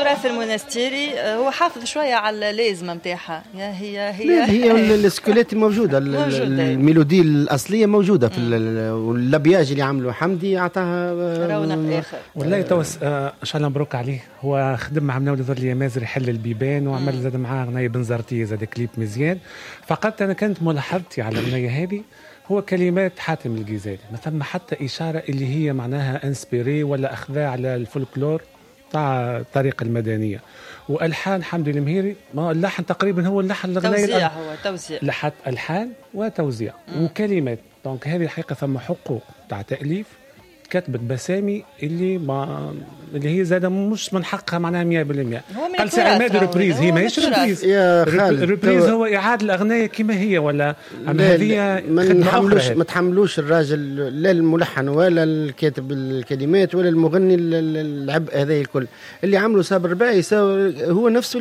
التراث المونستيري هو حافظ شويه على اللازمه نتاعها. هي السكولات موجوده، الميلودي الاصليه موجوده في والابياج اللي عملوا حمدي عطاها رونق اخر. والله توس ان شاء الله مبروك عليه. هو خدم مع منولي ظل يمازر يحل البيبان، وعمل زاد معاه اغنيه بنزرتيه زاد كليب مزيان. فقط انا كانت ملاحظتي على الاغنيه هذه هو كلمات حاتم الجزالي، ما ثم حتى اشاره اللي هي معناها انسبيري ولا اخذها على الفولكلور تاع الطريقه المدنيه. والحان حمدي المهيري، ما اللحن تقريبا هو اللحن الاغنيه توزيع، هو توزيع لحد الحان وتوزيع وكلمات. دونك هذه الحقيقه ثم حقوق تاع تاليف كتبت بسامي اللي هي زاده مش من حقها معناها 100%. قال سي عماد ريبريز، هي ماهيش ريبريز يا خالد. ريبريز هو اعاده الاغنيه كما هي، ولا هذه ما تحملوش الراجل لا الملحن ولا الكاتب الكلمات ولا المغني العبء هذا الكل. اللي عمله صابر الرباعي هو نفسه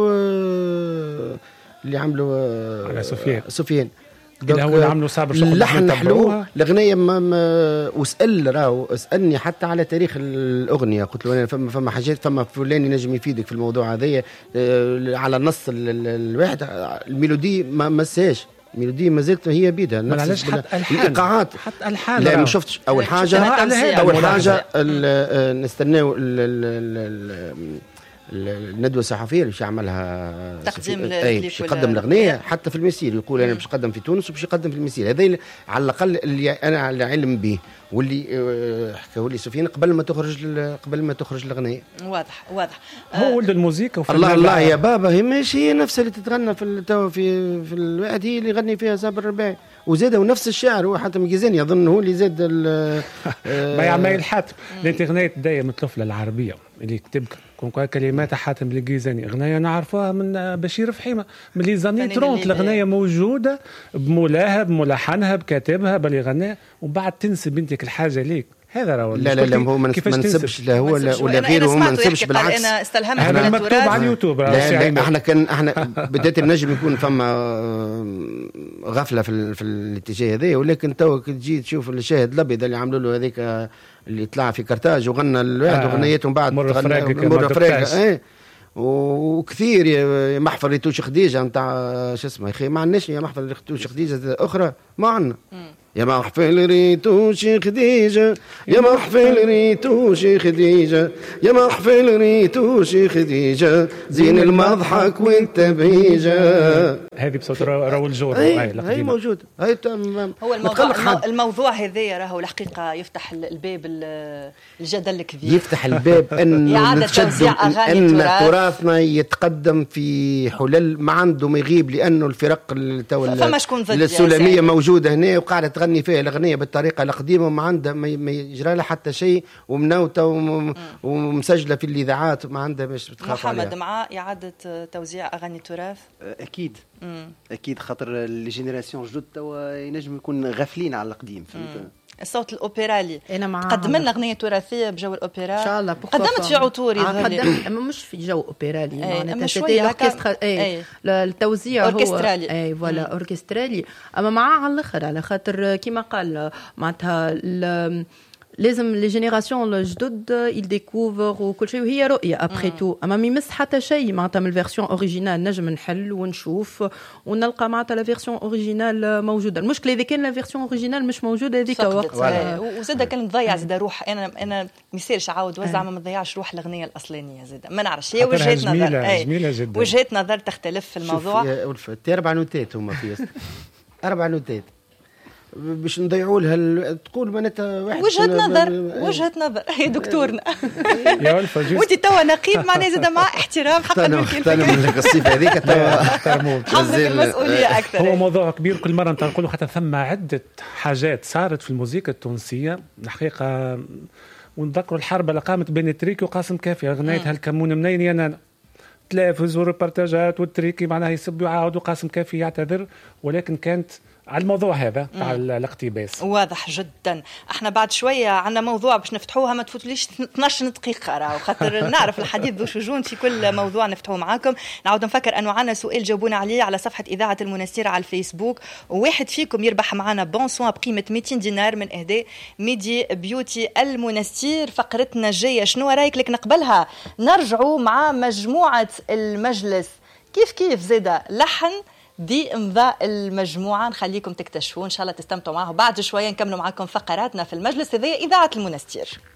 اللي عمله على سفيان اللي هو اللي عملوا صابر شغل اللحن حلوه الاغنيه اسالني حتى على تاريخ الاغنيه. قلت له انا فما حاجات، فما فلان ينجم يفيدك في الموضوع هذا على النص الواحد. الميلودي ما مساش، الميلودي ما زالت هي بيدها نفس الايقاعات حتى الحان. لا ما شفتش اول حاجه نستناو الندوه الصحفيه اللي يعملها تقديم باش يقدم الاغنيه حتى في المسير. يقول انا باش نقدم في تونس وباش يقدم في المسير. هذا على الاقل اللي انا على علم به، واللي حكاه لي سفيان قبل ما تخرج الاغنيه. واضح هو ولد الموسيقى. الله يا بابا، هي ماشي هي نفسها اللي تتغنى في الوقت، هي اللي يغني فيها صابر الرباعي وزاد ونفس الشاعر هو حاتم الجزاني اظن هو اللي زاد ما يعمل حاتم. لانت اغنيه دايما الطفله العربيه اللي كتب كلمات حاتم الجيزاني، اغنيه نعرفوها من بشير فحيمه من لي زاني 30. الاغنيه موجوده بمولاها بملحنها بكاتبها بل غناها، وبعد تنسب بنتك الحاجه ليك. هذا راهو لا هو ما نسبش لا هو ولا غيره، هو ما نسبش بالعكس. انا استلهمت هذا مكتوب على اليوتيوب. احنا بدات النجم يكون فما غفله في الاتجاه هذا، ولكن تو تجي تشوف الشاهد الابيض اللي عملوا له هذيك اللي طلع في كرتاج وغنى الواحد اغنيتهم بعد مر فراقك وكثير يا محفل ريتوش خديجه نتاع شو اسمه يا اخي، ما عندناش يا محفل ريتوش خديجه اخرى ما عندنا. يا محفل ريتوش خديجة، يا محفل ريتوش خديجة، يا محفل ريتوش خديجة، زين المضحك وانت بهيجة. هذه بصوت راول جور. هاي موجودة. هاي هو الموضوع هذا راهو الحقيقة يفتح الباب الجدل الكبير، يفتح الباب أن نتشدد أن تراثنا يتقدم في حلل ما عنده ما يغيب، لأنه الفرق السلمية موجودة هنا وقاعدة تغني فيها الأغنية بالطريقة القديمة وما عندها ما يجرى لها حتى شيء، ومنوتة ومسجلة في الإذاعات وما عندها باش تخاف عليها. محمد مع إعادة توزيع أغاني التراث؟ أكيد خاطر الجينيراسيون جدد توا ينجم يكون غافلين على القديم. الصوت الأوبرالي قدم لنا أغنية تراثية بجو الأوبرا إن شاء الله. قدمت في عطوري مش في جو أوبرالي معناتها شوية التوزيع أوركسترالي. هو فوالا أوركسترالي، أما معاه على الآخر على خاطر كما قال معناتها لازم لي جينيراسيون الجدد يديكوفر وكل شيء، وهي رؤيه ابري تو. اما ما يمس حتى شيء معناتها من الفيرسيون اوريجينال نجم نحل ونشوف ونلقى معناتها لا فيرسيون اوريجينال موجوده. المشكله اذا كان لا فيرسيون اوريجينال مش موجوده هذيك وقت وزاد كان تضيع زاد روح. انا ما يصيرش عاود وزع ما تضيعش روح الاغنيه الاصليه زاد. ما نعرفش، هي وجهه نظر جميله جدا، وجهه نظر تختلف في الموضوع. شوف 4 نوتات هما في 4 نوتات باش نضيعوا لها تقول معناتها واحد وجهة نظر هي دكتورنا يا ولفة وانت توا نقيب معناها زاد مع احترام حق الكلمة من الصفة هذيك حظك المسؤولية أكثر. هو موضوع كبير كل مرة نقولوا حتى ثم عدة حاجات صارت في الموسيقى التونسية الحقيقة. ونذكروا الحرب اللي قامت بين التريكي وقاسم كافي، أغنية هالكمون منين يا نانا تلافز وريبورتاجات والتريكي معناها يسب ويعاود وقاسم كافي يعتذر، ولكن كانت على الموضوع هذا تاع الاقتباس. واضح جدا. احنا بعد شويه عندنا موضوع باش نفتحوها، ما تفوتليش 12 دقيقه راهو، خاطر نعرف الحديث ذو شجون في كل موضوع نفتحوه معاكم. نعاود نفكر انه عندنا سؤال جاوبونا عليه على صفحه اذاعه المنستير على الفيسبوك، وواحد فيكم يربح معنا بون سوان بقيمه 200 دينار من اهداء ميدي بيوتي المنستير. فقرتنا الجايه شنو رايك لك نقبلها نرجعوا مع مجموعه المجلس كيف زاده لحن دي امضاء المجموعه، نخليكم تكتشفوا ان شاء الله تستمتعوا معه. بعد شويه نكملوا معكم فقراتنا في المجلس. هذه اذاعه المنستير.